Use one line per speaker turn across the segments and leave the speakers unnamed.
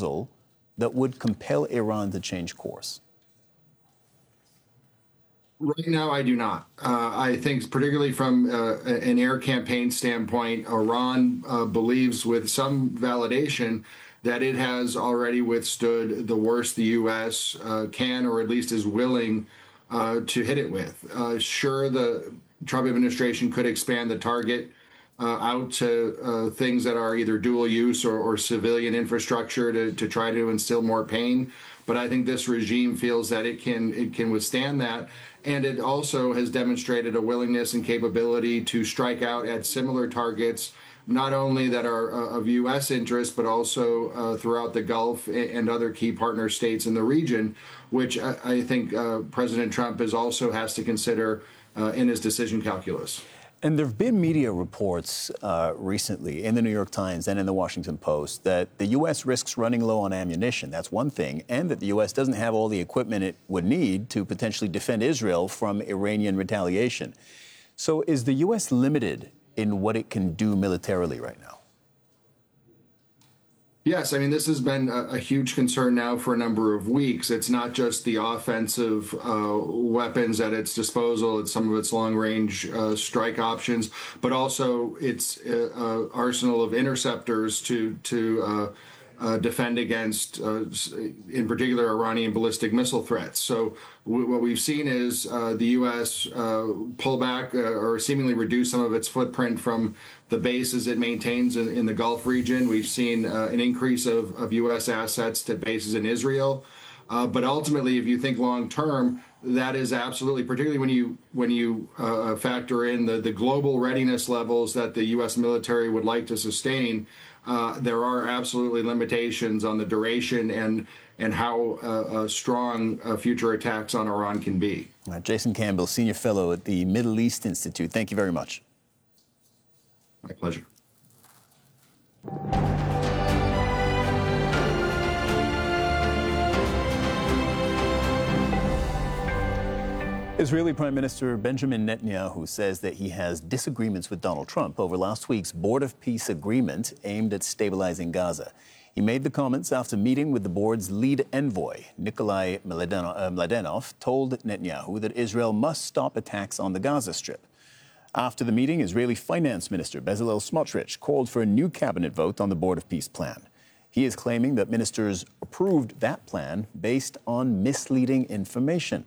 proposal that would compel Iran to change course?
Right now, I do not. I think, particularly from an air campaign standpoint, Iran believes with some validation that it has already withstood the worst the U.S. Can, or at least is willing to hit it with. Sure, the Trump administration could expand the target out to things that are either dual use or civilian infrastructure to try to instill more pain. But I think this regime feels that it can withstand that. And it also has demonstrated a willingness and capability to strike out at similar targets, not only that are of U.S. interest, but also throughout the Gulf and other key partner states in the region, which I think President Trump also has to consider in his decision calculus.
And there have been media reports recently in the New York Times and in the Washington Post that the U.S. risks running low on ammunition. That's one thing. And that the U.S. doesn't have all the equipment it would need to potentially defend Israel from Iranian retaliation. So is the U.S. limited in what it can do militarily right now?
Yes, I mean, this has been a huge concern now for a number of weeks. It's not just the offensive weapons at its disposal, it's some of its long-range strike options, but also its arsenal of interceptors to defend against, in particular, Iranian ballistic missile threats. So what we've seen is the U.S. Pull back or seemingly reduce some of its footprint from the bases it maintains in the Gulf region. We've seen an increase of U.S. assets to bases in Israel. But ultimately, if you think long term, that is absolutely, particularly when you factor in the global readiness levels that the U.S. military would like to sustain, there are absolutely limitations on the duration and how strong future attacks on Iran can be.
Jason Campbell, Senior Fellow at the Middle East Institute. Thank you very much.
My pleasure.
Israeli Prime Minister Benjamin Netanyahu says that he has disagreements with Donald Trump over last week's Board of Peace agreement aimed at stabilizing Gaza. He made the comments after meeting with the board's lead envoy. Nikolai Mladenov told Netanyahu that Israel must stop attacks on the Gaza Strip. After the meeting, Israeli Finance Minister Bezalel Smotrich called for a new cabinet vote on the Board of Peace plan. He is claiming that ministers approved that plan based on misleading information.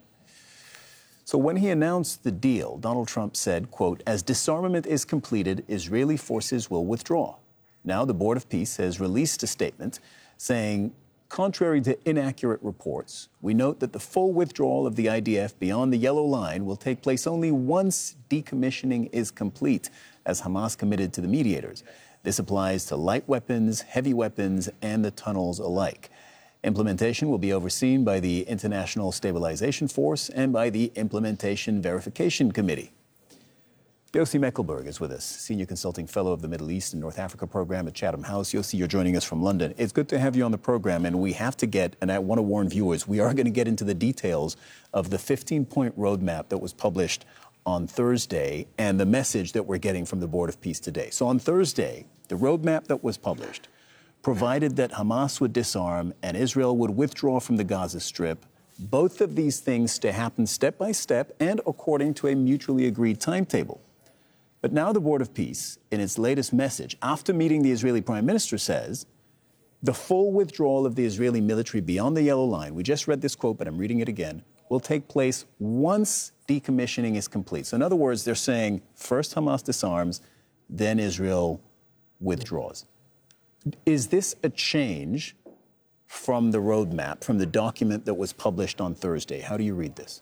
So when he announced the deal, Donald Trump said, quote, "As disarmament is completed, Israeli forces will withdraw." Now the Board of Peace has released a statement saying, contrary to inaccurate reports, we note that the full withdrawal of the IDF beyond the yellow line will take place only once decommissioning is complete, as Hamas committed to the mediators. This applies to light weapons, heavy weapons, and the tunnels alike. Implementation will be overseen by the International Stabilization Force and by the Implementation Verification Committee. Yossi Mekelberg is with us, Senior Consulting Fellow of the Middle East and North Africa Program at Chatham House. Yossi, you're joining us from London. It's good to have you on the program, and we have to get, and I want to warn viewers, we are going to get into the details of the 15-point roadmap that was published on Thursday and the message that we're getting from the Board of Peace today. So on Thursday, the roadmap that was published provided that Hamas would disarm and Israel would withdraw from the Gaza Strip, both of these things to happen step by step and according to a mutually agreed timetable. But now the Board of Peace, in its latest message, after meeting the Israeli Prime Minister, says the full withdrawal of the Israeli military beyond the yellow line, we just read this quote, but I'm reading it again, will take place once decommissioning is complete. So in other words, they're saying first Hamas disarms, then Israel withdraws. Is this a change from the roadmap, from the document that was published on Thursday? How do you read this?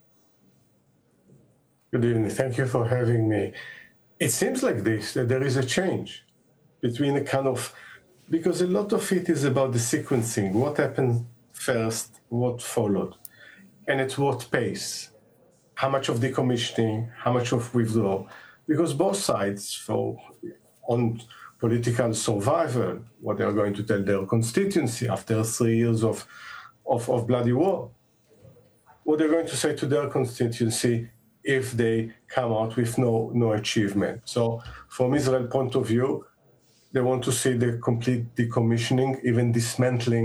Good evening. Thank you for having me. It seems like this, that there is a change between a kind of, because a lot of it is about the sequencing, what happened first, what followed, and at what pace, how much of decommissioning, how much of withdrawal, because both sides, on political survival, what they are going to tell their constituency after 3 years of bloody war, what they're going to say to their constituency if they come out with no achievement. So from Israel's point of view, they want to see the complete decommissioning, even dismantling